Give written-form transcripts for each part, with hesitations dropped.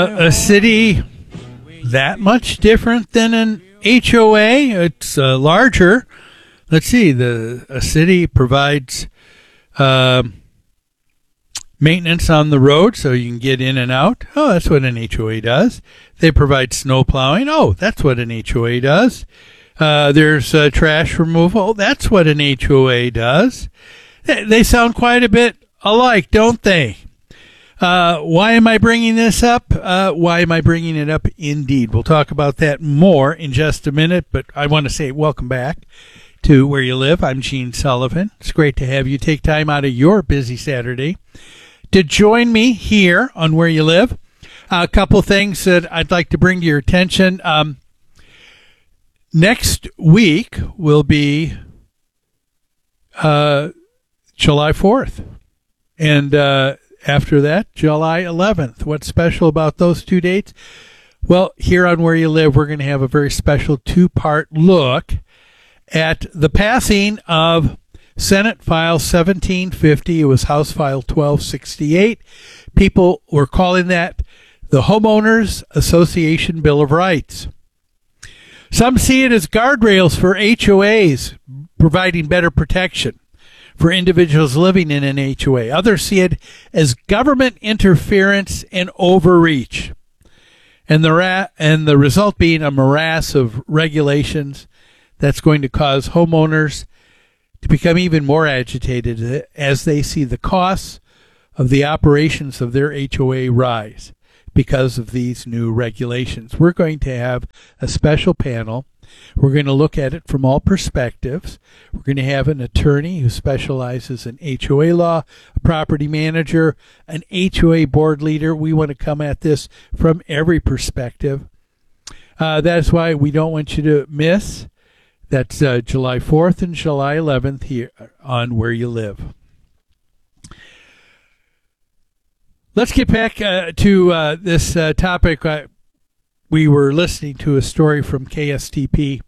A city that much different than an HOA? It's larger. Let's see. A city provides maintenance on the road so you can get in and out. Oh, that's what an HOA does. They provide snow plowing. Oh, that's what an HOA does. There's trash removal. Oh, that's what an HOA does. They sound quite a bit alike, don't they? Why am I bringing this up? Why am I bringing it up? Indeed. We'll talk about that more in just a minute, but I want to say welcome back to Where You Live. I'm Gene Sullivan. It's great to have you take time out of your busy Saturday to join me here on Where You Live. A couple things that I'd like to bring to your attention. Next week will be July 4th. And after that, July 11th. What's special about those two dates? Well, here on Where You Live, we're going to have a very special two-part look at the passing of Senate File 1750. It was House File 1268. People were calling that the Homeowners Association Bill of Rights. Some see it as guardrails for HOAs, providing better protection for individuals living in an HOA. Others see it as government interference and overreach, and the result being a morass of regulations that's going to cause homeowners to become even more agitated as they see the costs of the operations of their HOA rise because of these new regulations. We're going to have a special panel. We're going to look at it from all perspectives. We're going to have an attorney who specializes in HOA law, a property manager, an HOA board leader. We want to come at this from every perspective. That's why we don't want you to miss. That's July 4th and July 11th here on Where You Live. Let's get back to this topic. We were listening to a story from KSTP.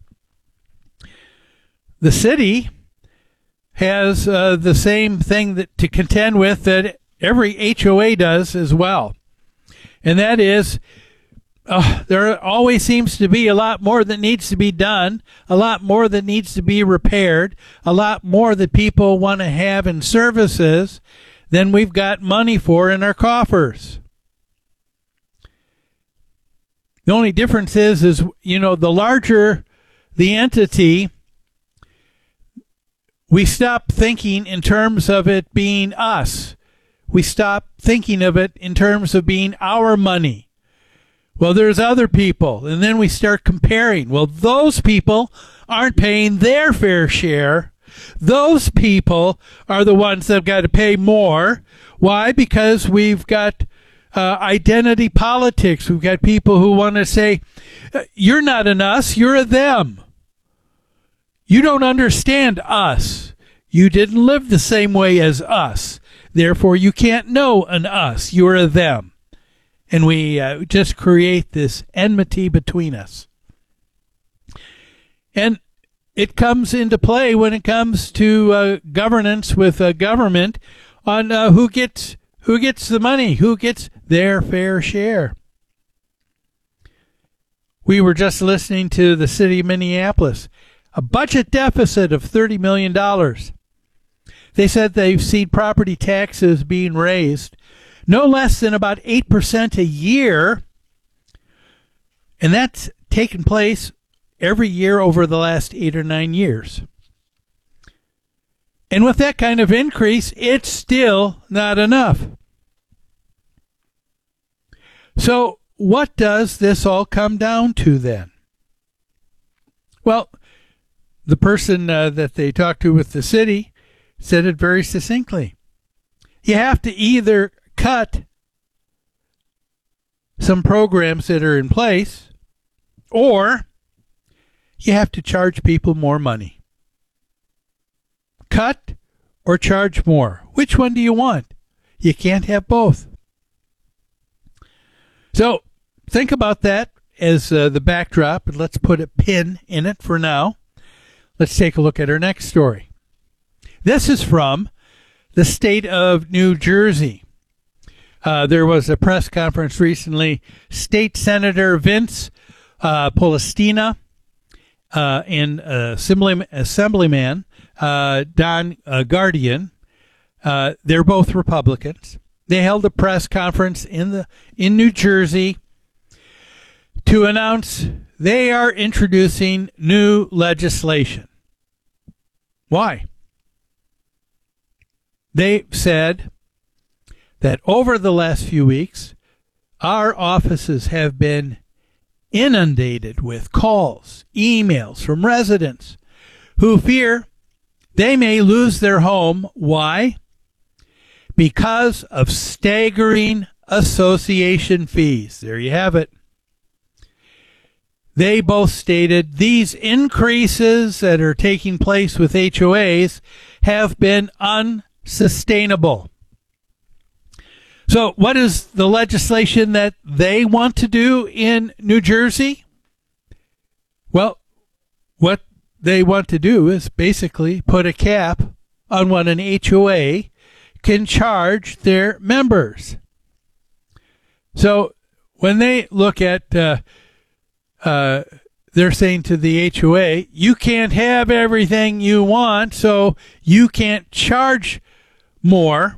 The city has the same thing to contend with that every HOA does as well. And that is, there always seems to be a lot more that needs to be done, a lot more that needs to be repaired, a lot more that people want to have in services than we've got money for in our coffers. The only difference is, the larger the entity, we stop thinking in terms of it being us. We stop thinking of it in terms of being our money. Well, there's other people, and then we start comparing. Well, those people aren't paying their fair share. Those people are the ones that have got to pay more. Why? Because we've got identity politics. We've got people who want to say, you're not an us, you're a them. You don't understand us. You didn't live the same way as us. Therefore, you can't know an us. You're a them. And we just create this enmity between us. And it comes into play when it comes to governance with government on who gets the money, who gets their fair share. We were just listening to the city of Minneapolis, a budget deficit of $30 million. They said they've seen property taxes being raised no less than about 8% a year, and that's taken place every year over the last 8 or 9 years. And with that kind of increase, it's still not enough. So what does this all come down to then? Well, the person that they talked to with the city said it very succinctly. You have to either cut some programs that are in place, or you have to charge people more money. Cut or charge more. Which one do you want? You can't have both. So think about that as the backdrop, and let's put a pin in it for now. Let's take a look at our next story. This is from the state of New Jersey. There was a press conference recently. State Senator Vince Polistina and Assemblyman Don Guardian, they're both Republicans. They held a press conference in New Jersey to announce they are introducing new legislation. Why? They said that over the last few weeks, our offices have been inundated with calls, emails from residents who fear they may lose their home. Why? Because of staggering association fees. There you have it. They both stated these increases that are taking place with HOAs have been unsustainable. So what is the legislation that they want to do in New Jersey? Well, what they want to do is basically put a cap on what an HOA can charge their members. So when they look at, they're saying to the HOA, you can't have everything you want, so you can't charge more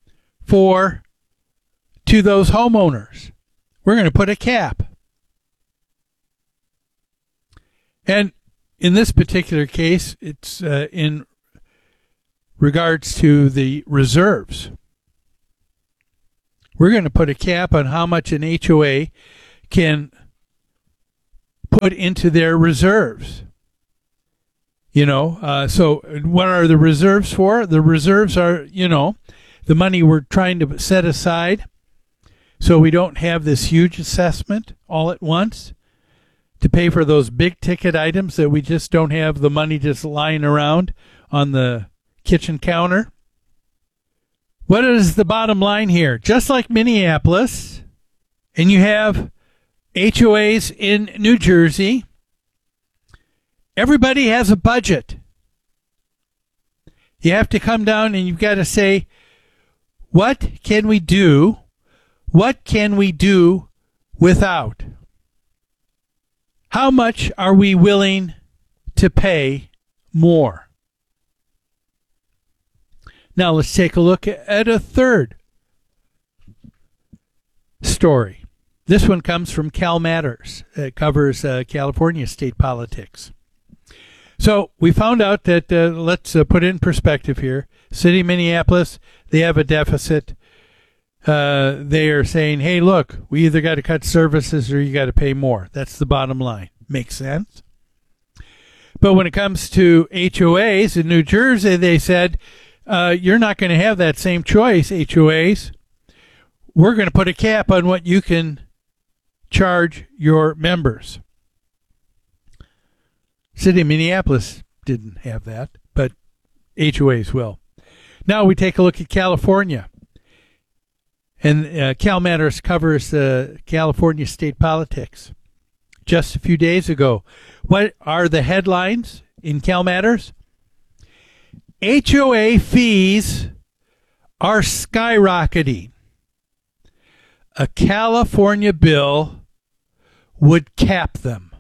to those homeowners. We're going to put a cap. And in this particular case, it's in regards to the reserves. We're going to put a cap on how much an HOA can put into their reserves. So what are the reserves for? The reserves are, the money we're trying to set aside so we don't have this huge assessment all at once to pay for those big ticket items that we just don't have the money just lying around on the kitchen counter. What is the bottom line here? Just like Minneapolis, and you have HOAs in New Jersey, everybody has a budget. You have to come down and you've got to say, what can we do? What can we do without? How much are we willing to pay more? Now let's take a look at a third story. This one comes from Cal Matters. It covers California state politics. So we found out that, let's put it in perspective here. City of Minneapolis, they have a deficit. They are saying, hey, look, we either got to cut services or you got to pay more. That's the bottom line. Makes sense. But when it comes to HOAs in New Jersey, they said, you're not going to have that same choice, HOAs. We're going to put a cap on what you can charge your members. City of Minneapolis didn't have that, but HOAs will. Now we take a look at California. And Cal Matters covers California state politics. Just a few days ago, what are the headlines in Cal Matters? HOA fees are skyrocketing. A California bill would cap them.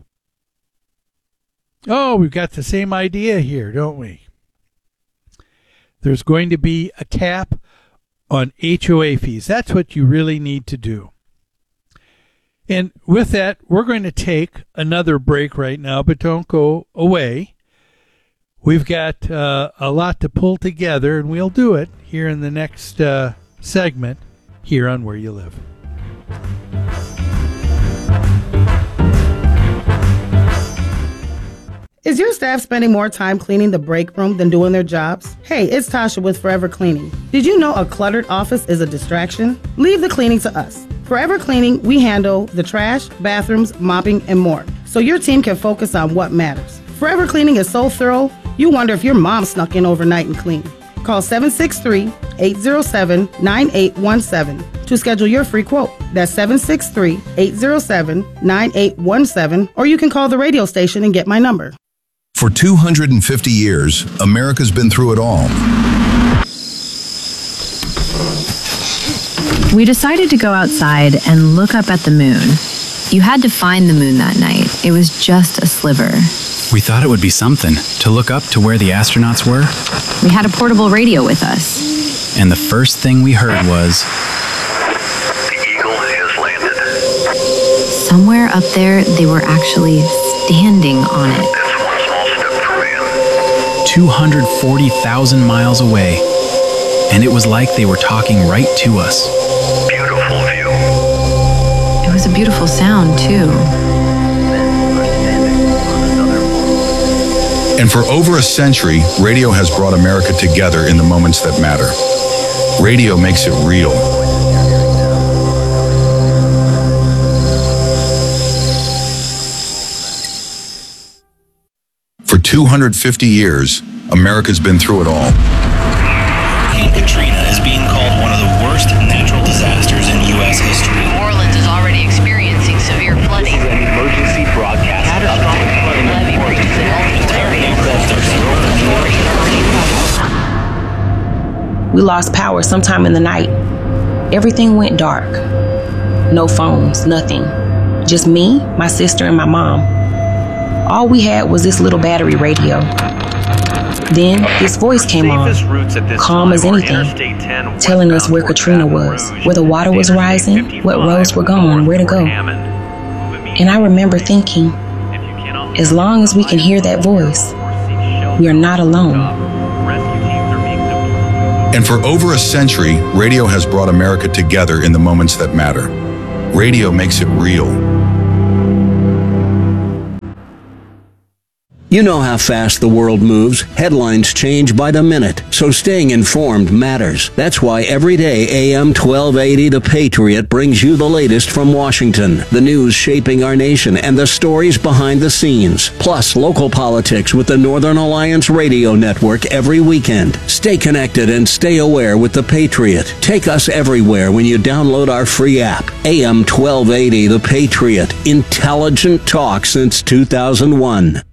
Oh, we've got the same idea here, don't we? There's going to be a cap on HOA fees. That's what you really need to do. And with that, we're going to take another break right now, but don't go away. We've got a lot to pull together, and we'll do it here in the next segment here on Where You Live. Is your staff spending more time cleaning the break room than doing their jobs? Hey, it's Tasha with Forever Cleaning. Did you know a cluttered office is a distraction? Leave the cleaning to us. Forever Cleaning, we handle the trash, bathrooms, mopping, and more, so your team can focus on what matters. Forever Cleaning is so thorough, you wonder if your mom snuck in overnight and cleaned. Call 763-807-9817 to schedule your free quote. That's 763-807-9817, or you can call the radio station and get my number. For 250 years, America's been through it all. We decided to go outside and look up at the moon. You had to find the moon that night. It was just a sliver. We thought it would be something to look up to where the astronauts were. We had a portable radio with us. And the first thing we heard was... The Eagle has landed. Somewhere up there, they were actually standing on it. That's one small step for man. 240,000 miles away. And it was like they were talking right to us. Beautiful view. It was a beautiful sound, too. And for over a century, radio has brought America together in the moments that matter. Radio makes it real. For 250 years, America's been through it all. Hurricane Katrina is being called one of the worst natural disasters in U.S. history. New Orleans is already experiencing severe flooding. This is an emergency broadcast. Catastrophic flooding levee breaches in Elkins area. We lost power sometime in the night. Everything went dark. No phones, nothing. Just me, my sister, and my mom. All we had was this little battery radio. Then this voice came on, calm as anything, telling us where Katrina was, where the water was rising, what roads were gone, where to go. And I remember thinking, as long as we can hear that voice, we are not alone. And for over a century, radio has brought America together in the moments that matter. Radio makes it real. You know how fast the world moves. Headlines change by the minute, so staying informed matters. That's why every day AM 1280 The Patriot brings you the latest from Washington, the news shaping our nation, and the stories behind the scenes. Plus, local politics with the Northern Alliance Radio Network every weekend. Stay connected and stay aware with The Patriot. Take us everywhere when you download our free app. AM 1280 The Patriot. Intelligent talk since 2001.